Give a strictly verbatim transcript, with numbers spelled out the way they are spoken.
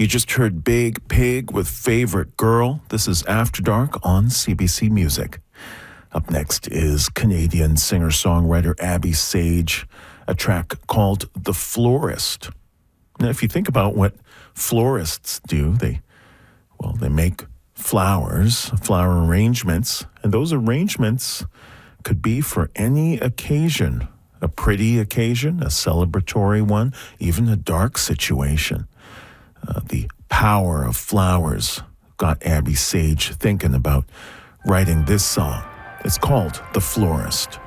You just heard Big Pig with Favorite Girl. This is After Dark on C B C Music. Up next is Canadian singer-songwriter Abby Sage, a track called The Florist. Now, if you think about what florists do, they, well, they make flowers, flower arrangements, and those arrangements could be for any occasion, a pretty occasion, a celebratory one, even a dark situation. Uh, the power of flowers got Abby Sage thinking about writing this song. It's called The Florist.